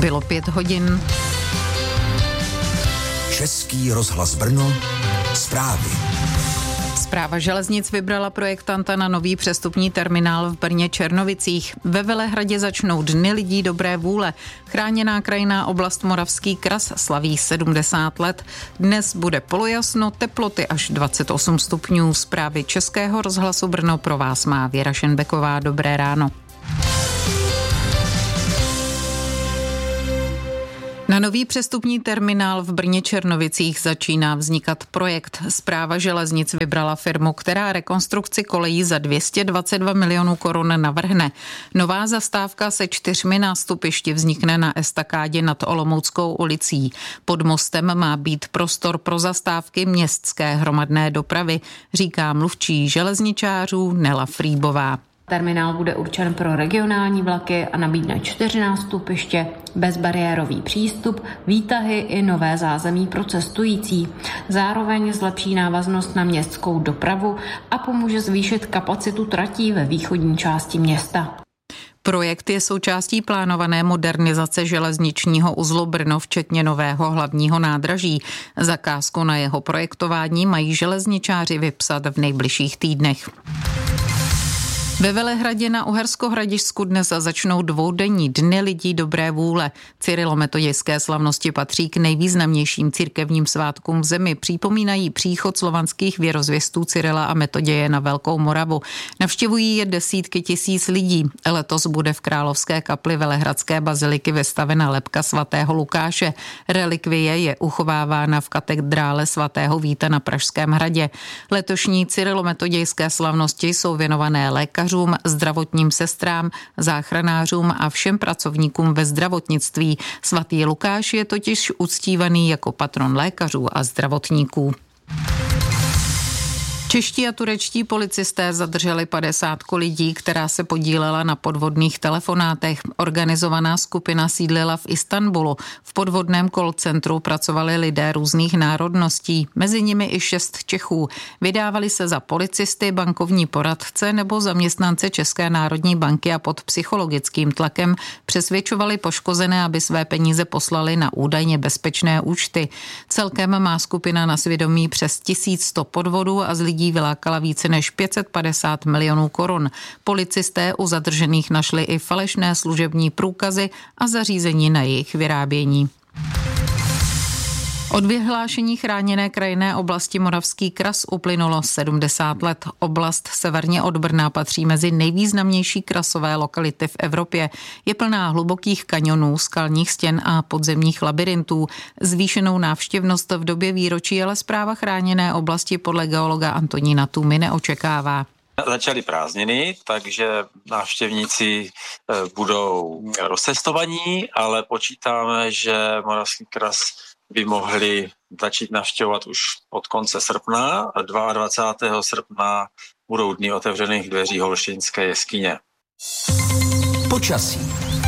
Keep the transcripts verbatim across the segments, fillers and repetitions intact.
Bylo pět hodin. Český rozhlas Brno, zprávy. Správa železnic vybrala projektanta na nový přestupní terminál v Brně Černovicích. Ve Velehradě začnou Dny lidí dobré vůle. Chráněná krajinná oblast Moravský kras slaví sedmdesát let. Dnes bude polojasno, teploty až dvacet osm stupňů. Zprávy Českého rozhlasu Brno pro vás má Věra Šenbeková. Dobré ráno. Na nový přestupní terminál v Brně Černovicích začíná vznikat projekt. Správa železnic vybrala firmu, která rekonstrukci kolejí za dvě stě dvacet dva milionů korun navrhne. Nová zastávka se čtyřmi nástupišti vznikne na estakádě nad Olomouckou ulicí. Pod mostem má být prostor pro zastávky městské hromadné dopravy, říká mluvčí železničářů Nela Frýbová. Terminál bude určen pro regionální vlaky a nabídne čtyři nástupiště, bezbariérový přístup, výtahy i nové zázemí pro cestující. Zároveň zlepší návaznost na městskou dopravu a pomůže zvýšit kapacitu tratí ve východní části města. Projekt je součástí plánované modernizace železničního uzlu Brno, včetně nového hlavního nádraží. Zakázku na jeho projektování mají železničáři vypsat v nejbližších týdnech. Ve Velehradě na Uhersko-Hradišťsku dnes začnou dvoudenní Dny lidí dobré vůle. Cyrilometodějské slavnosti patří k nejvýznamnějším církevním svátkům v zemi. Připomínají příchod slovanských věrozvěstů Cyrila a Metoděje na Velkou Moravu. Navštěvují je desítky tisíc lidí. Letos bude v Královské kapli Velehradské baziliky vystavena lebka svatého Lukáše. Relikvie je uchovávána v katedrále svatého Víta na Pražském hradě. Letošní cyrilometodějské slavnosti jsou věnované lékařům, zdravotním sestrám, záchranářům a všem pracovníkům ve zdravotnictví. Svatý Lukáš je totiž uctívaný jako patron lékařů a zdravotníků. Čeští a turečtí policisté zadrželi padesátku lidí, která se podílela na podvodných telefonátech. Organizovaná skupina sídlila v Istanbulu. V podvodném call centru pracovali lidé různých národností, mezi nimi i šest Čechů. Vydávali se za policisty, bankovní poradce nebo zaměstnance České národní banky a pod psychologickým tlakem přesvědčovali poškozené, aby své peníze poslali na údajně bezpečné účty. Celkem má skupina na svědomí přes tisíc sto podvodů a z lidí vylákala více než pět set padesát milionů korun. Policisté u zadržených našli i falešné služební průkazy a zařízení na jejich vyrábění. Od vyhlášení chráněné krajinné oblasti Moravský kras uplynulo sedmdesát let. Oblast severně od Brna patří mezi nejvýznamnější krasové lokality v Evropě. Je plná hlubokých kanionů, skalních stěn a podzemních labyrintů. Zvýšenou návštěvnost v době výročí ale správa chráněné oblasti podle geologa Antonína Tůmy neočekává. Začaly prázdniny, takže návštěvníci budou rozcestovaní, ale počítáme, že Moravský kras by mohli začít navštěvovat už od konce srpna. dvacátého druhého srpna budou dny otevřených dveří Holštejnské jeskyně. Počasí.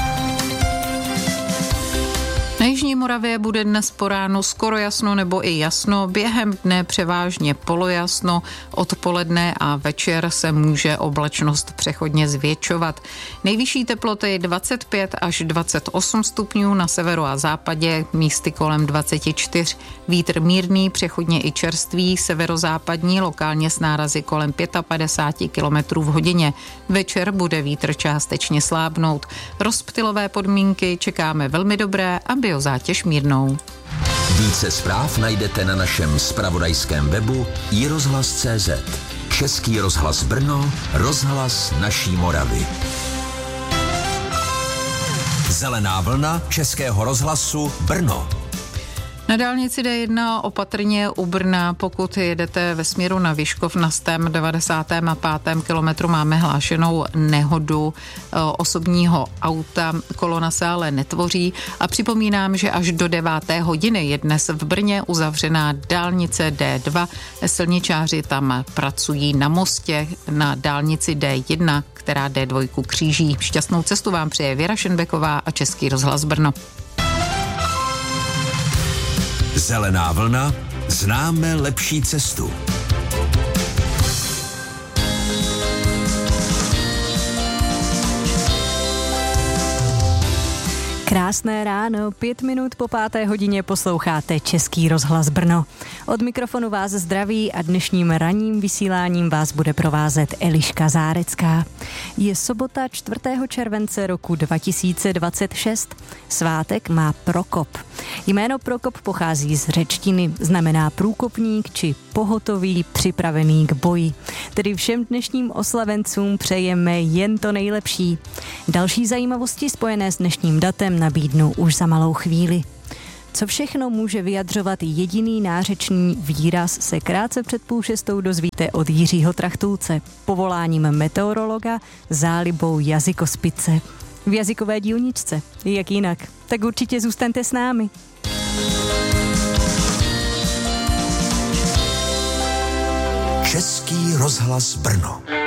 Na jižní Moravě bude dnes po ránu skoro jasno nebo i jasno, během dne převážně polojasno, odpoledne a večer se může oblačnost přechodně zvětšovat. Nejvyšší teploty dvacet pět až dvacet osm stupňů na severu a západě, místy kolem dvacet čtyři. Vítr mírný, přechodně i čerstvý, severozápadní, lokálně s nárazy kolem padesát pět kilometrů v hodině. Večer bude vítr částečně slábnout. Rozptylové podmínky čekáme velmi dobré a biozátěž mírnou. Více zpráv najdete na našem zpravodajském webu i rozhlas tečka cé zet. Český rozhlas Brno, rozhlas naší Moravy. Zelená vlna Českého rozhlasu Brno. Na dálnici D jedna opatrně u Brna, pokud jedete ve směru na Vyškov na stém devadesátém pátém kilometru, máme hlášenou nehodu osobního auta. Kolona se ale netvoří a připomínám, že až do deváté hodiny je dnes v Brně uzavřená dálnice D dva. Silničáři tam pracují na mostě na dálnici D jedna, která D dva kříží. Šťastnou cestu vám přeje Věra Šenbeková a Český rozhlas Brno. Zelená vlna, známe lepší cestu. Krásné ráno, pět minut po páté hodině posloucháte Český rozhlas Brno. Od mikrofonu vás zdraví a dnešním ranním vysíláním vás bude provázet Eliška Zárecká. Je sobota čtvrtého července roku dva tisíce dvacet šest. Svátek má Prokop. Jméno Prokop pochází z řečtiny, znamená průkopník či pohotový, připravený k boji. Tedy všem dnešním oslavencům přejeme jen to nejlepší. Další zajímavosti spojené s dnešním datem nabídnu už za malou chvíli. Co všechno může vyjadřovat jediný nářečný výraz, se krátce před půl šestou dozvíte od Jiřího Trachtulce, povoláním meteorologa, zálibou jazykospice. V jazykové dílničce, jak jinak. Tak určitě zůstaňte s námi. Český rozhlas Brno.